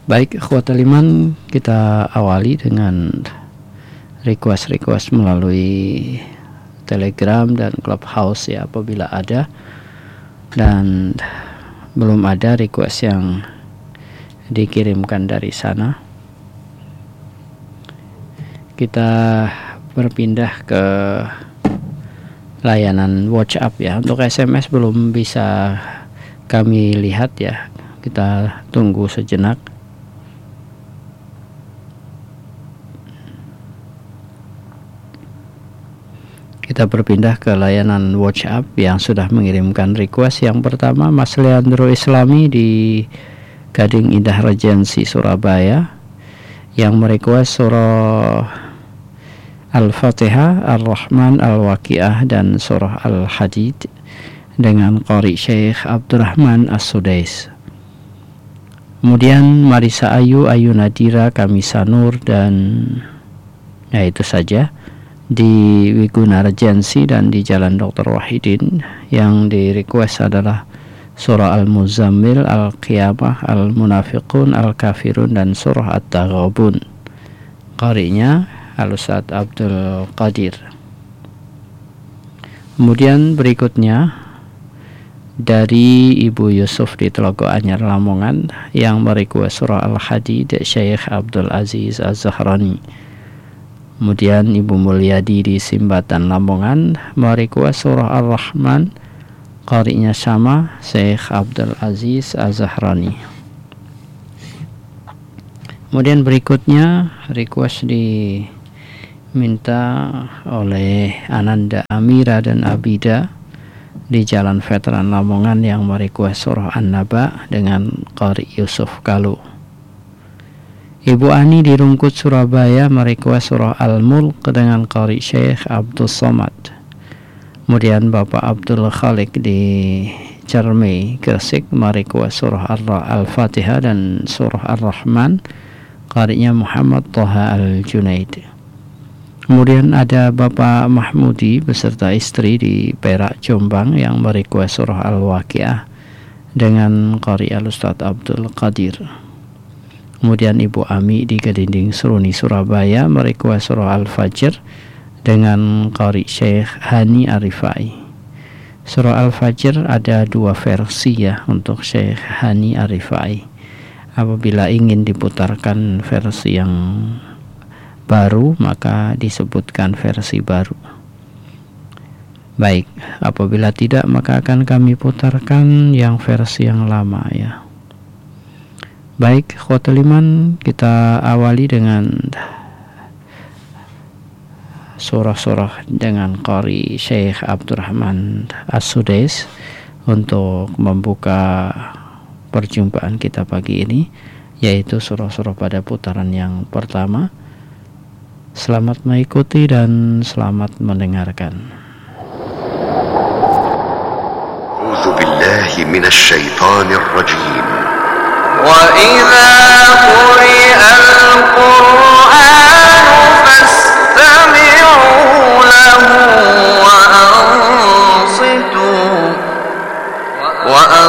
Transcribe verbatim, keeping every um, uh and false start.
Baik, ikhwatal iman, kita awali dengan request-request melalui Telegram dan Clubhouse ya, apabila ada. Dan belum ada request yang dikirimkan dari sana, kita berpindah ke layanan WhatsApp ya. Untuk S M S belum bisa kami lihat ya, kita tunggu sejenak. Kita berpindah ke layanan WhatsApp yang sudah mengirimkan request. Yang pertama, Mas Leandro Islami di Gading Indah Regency, Surabaya, yang merequest surah Al-Fatihah, Ar-Rahman, Al-Waqiah, dan surah Al-Hadid dengan qari Syekh Abdurrahman As-Sudais. Kemudian Marisa Ayu, Ayu Nadira, Kamisa Nur, dan ya itu saja di Wiguna Regency dan di Jalan Doktor Wahidin. Yang di request adalah surah Al-Muzammil, Al-Qiyamah, Al-Munafiqun, Al-Kafirun, dan surah At-Taghabun. Qari'nya Al-Ustadz Abdul Qadir. Kemudian berikutnya dari Ibu Yusuf di Telogo Anyar, Lamongan, yang merequest surah Al-Hadid, Syekh Abdul Aziz Az-Zahrani. Kemudian Ibu Mulyadi di Simbatan, Lamongan, merequest surah Ar-Rahman, qari'nya sama, Syekh Abdul Aziz Az-Zahrani. Kemudian berikutnya request diminta oleh Ananda Amira dan Abida di Jalan Veteran, Lamongan, yang merequest surah An-Naba dengan qari Yusuf Kalu. Ibu Ani di Rungkut, Surabaya, merequest surah Al-Mulk dengan qari Syekh Abdul Somad. Kemudian Bapak Abdul Khalik di Cermai, Gresik, merequest surah Al-Fatihah dan surah Ar-Rahman, qari'nya Muhammad Toha Al-Junaid. Kemudian ada Bapak Mahmudi beserta istri di Perak, Jombang, yang merequest surah Al-Waqiah dengan qari Al-Ustadz Abdul Qadir. Kemudian Ibu Ami di Kedinding Seruni, Surabaya, merequest surah Al-Fajr dengan qari Syekh Hani Arifai. Surah Al-Fajr ada dua versi ya untuk Syekh Hani Arifai. Apabila ingin diputarkan versi yang baru, maka disebutkan versi baru. Baik, apabila tidak, maka akan kami putarkan yang versi yang lama ya. Baik, ikhwatul iman, kita awali dengan surah-surah dengan qari Syekh Abdurrahman As-Sudais untuk membuka perjumpaan kita pagi ini, yaitu surah-surah pada putaran yang pertama. Selamat mengikuti dan selamat mendengarkan. A'udzu billahi minasy syaithanir rajim. وَإِذَا